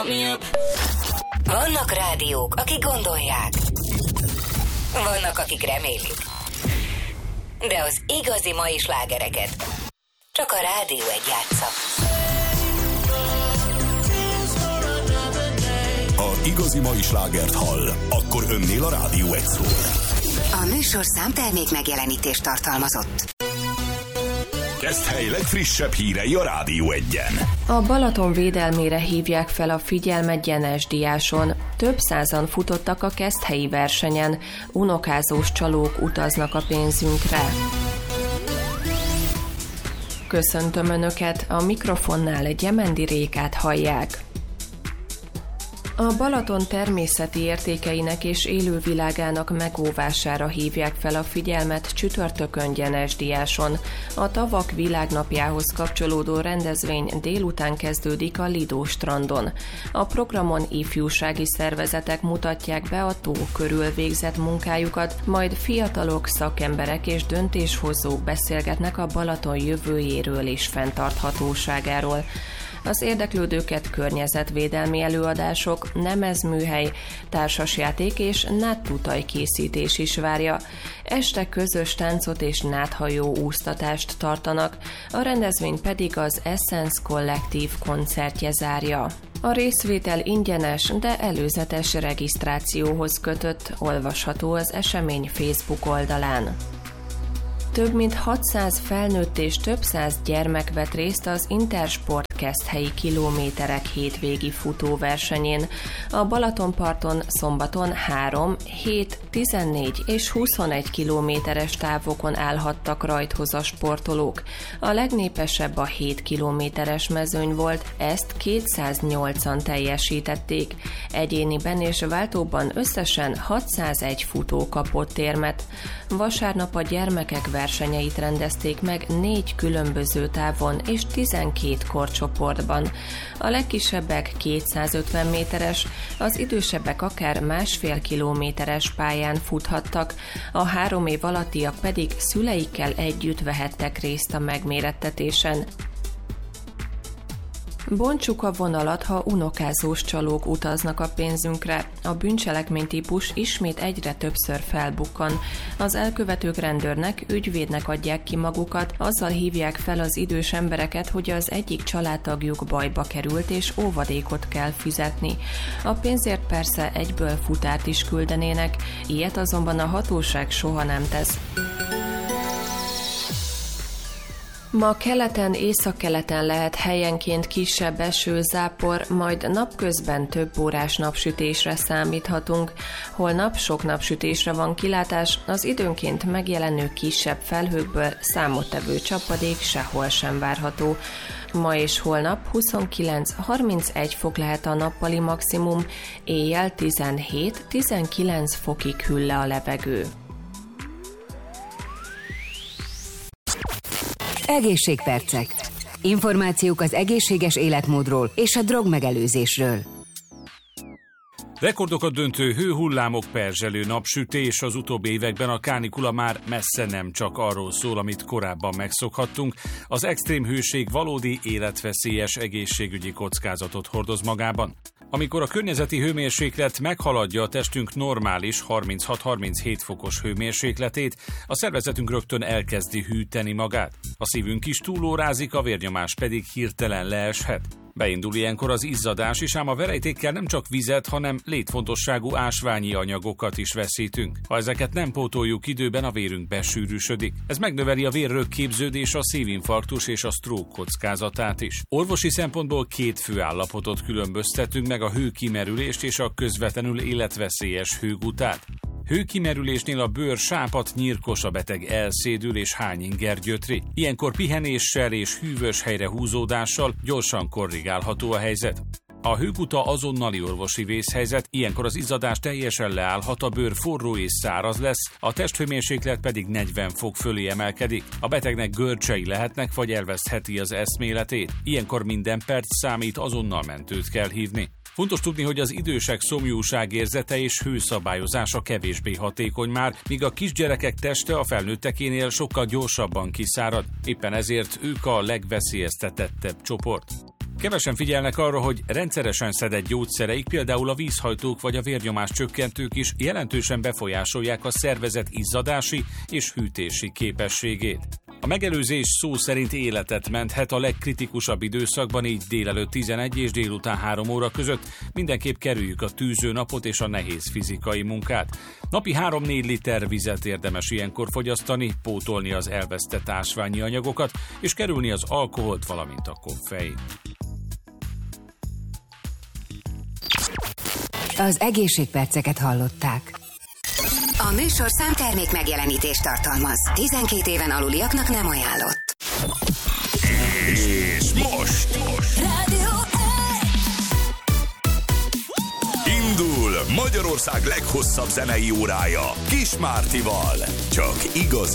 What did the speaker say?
Vannak rádiók, akik gondolják. Vannak, akik remélik. De az igazi mai slágereket csak a Rádió 1 játsza. Ha igazi mai slágert hall, akkor önnél a Rádió 1 szól. A műsorszám termék megjelenítést tartalmazott. Keszthely legfrissebb hírei a Rádió 1-en. A Balaton védelmére hívják fel a figyelmet Gyenes-Diáson. Több százan futottak a keszthelyi versenyen. Unokázós csalók utaznak a pénzünkre. Köszöntöm Önöket, a mikrofonnál Gyemendi Rékát hallják. A Balaton természeti értékeinek és élővilágának megóvására hívják fel a figyelmet csütörtökön Gyenes-Diáson. A Tavak világnapjához kapcsolódó rendezvény délután kezdődik a Lidó strandon. A programon ifjúsági szervezetek mutatják be a tó körül végzett munkájukat, majd fiatalok, szakemberek és döntéshozók beszélgetnek a Balaton jövőjéről és fenntarthatóságáról. Az érdeklődőket környezetvédelmi előadások, nemezműhely, társasjáték és nádtutaj készítés is várja. Este közös táncot és nádhajó úsztatást tartanak, a rendezvény pedig az Essence Kollektív koncertje zárja. A részvétel ingyenes, de előzetes regisztrációhoz kötött, olvasható az esemény Facebook oldalán. Több mint 600 felnőtt és több száz gyermek vett részt az Intersport keszthelyi kilométerek hétvégi futóversenyén. A Balatonparton szombaton 3, 7, 14 és 21 kilométeres távokon állhattak rajthoz a sportolók. A legnépesebb a 7 kilométeres mezőny volt, ezt 208-an teljesítették. Egyéniben és váltóban összesen 601 futó kapott érmet. Vasárnap a gyermekek versenyeit rendezték meg 4 különböző távon és 12 korcsoportban. A legkisebbek 250 méteres, az idősebbek akár 1,5 kilométeres pályán futhattak, a 3 év alattiak pedig szüleikkel együtt vehettek részt a megmérettetésen. Bontsuk a vonalat, ha unokázós csalók utaznak a pénzünkre. A bűncselekménytípus ismét egyre többször felbukkan. Az elkövetők rendőrnek, ügyvédnek adják ki magukat, azzal hívják fel az idős embereket, hogy az egyik családtagjuk bajba került és óvadékot kell fizetni. A pénzért persze egyből futárt is küldenének, ilyet azonban a hatóság soha nem tesz. Ma keleten, északkeleten lehet helyenként kisebb eső, zápor, majd napközben több órás napsütésre számíthatunk. Holnap sok napsütésre van kilátás, az időnként megjelenő kisebb felhőkből számottevő csapadék sehol sem várható. Ma és holnap 29-31 fok lehet a nappali maximum, éjjel 17-19 fokig hűl le a levegő. Egészségpercek. Információk az egészséges életmódról és a drogmegelőzésről. Rekordokat döntő hőhullámok, perzselő napsütés, az utóbbi években a kánikula már messze nem csak arról szól, amit korábban megszokhattunk. Az extrém hőség valódi életveszélyes egészségügyi kockázatot hordoz magában. Amikor a környezeti hőmérséklet meghaladja a testünk normális 36-37 fokos hőmérsékletét, a szervezetünk rögtön elkezdi hűteni magát. A szívünk is túlórázik, a vérnyomás pedig hirtelen leeshet. Beindul ilyenkor az izzadás is, ám a verejtékkel nem csak vizet, hanem létfontosságú ásványi anyagokat is veszítünk. Ha ezeket nem pótoljuk időben, a vérünk besűrűsödik. Ez megnöveli a vérrögképződés, a szívinfarktus és a stroke kockázatát is. Orvosi szempontból 2 fő állapotot különböztetünk meg, a hőkimerülést és a közvetlenül életveszélyes hőgutát. Hőkimerülésnél a bőr sápadt, nyírkos, a beteg elszédül és hányinger gyötri. Ilyenkor pihenéssel és hűvös helyre húzódással gyorsan korrigálható a helyzet. A hőguta azonnali orvosi vészhelyzet, ilyenkor az izzadás teljesen leállhat, a bőr forró és száraz lesz, a testhőmérséklet pedig 40 fok fölé emelkedik. A betegnek görcsei lehetnek, vagy elvesztheti az eszméletét. Ilyenkor minden perc számít, azonnal mentőt kell hívni. Fontos tudni, hogy az idősek szomjúságérzete és hőszabályozása kevésbé hatékony már, míg a kisgyerekek teste a felnőttekénél sokkal gyorsabban kiszárad. Éppen ezért ők a legveszélyeztetettebb csoport. Kevesen figyelnek arra, hogy rendszeresen szedett gyógyszereik, például a vízhajtók vagy a vérnyomás csökkentők is jelentősen befolyásolják a szervezet izzadási és hűtési képességét. A megelőzés szó szerint életet menthet a legkritikusabb időszakban, így délelőtt 11 és délután 3 óra között. Mindenképp kerüljük a tűző napot és a nehéz fizikai munkát. Napi 3-4 liter vizet érdemes ilyenkor fogyasztani, pótolni az elvesztett ásványi anyagokat és kerülni az alkoholt, valamint a koffein. Az egészségperceket hallották. A műsorszám termék megjelenítést tartalmaz. 12 éven aluliaknak nem ajánlott. És most Rádió indul Magyarország leghosszabb zenei órája Kis Mártival. Csak igazi